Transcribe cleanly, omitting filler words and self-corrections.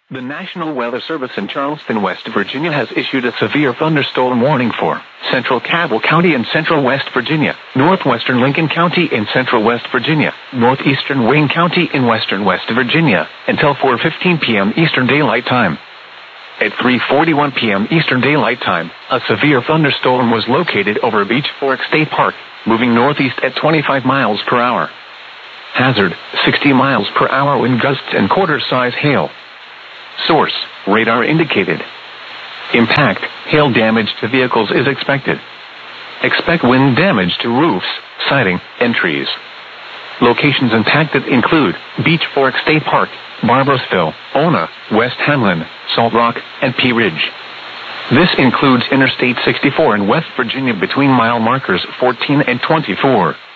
The National Weather Service in Charleston, West Virginia has issued a severe thunderstorm warning for central Cabell County in central West Virginia, northwestern Lincoln County in central West Virginia, northeastern Wayne County in western West Virginia, until 4:15 p.m. Eastern Daylight Time. At 3:41 p.m. Eastern Daylight Time, a severe thunderstorm was located over Beech Fork State Park, moving northeast at 25 miles per hour. Hazard, 60 miles per hour wind gusts and quarter-size hail. Source, radar indicated. Impact, hail damage to vehicles is expected. Expect wind damage to roofs, siding, and trees. Locations impacted include Beech Fork State Park, Barboursville, Ona, West Hamlin, Salt Rock, and Pea Ridge. This includes Interstate 64 in West Virginia between mile markers 14 and 24.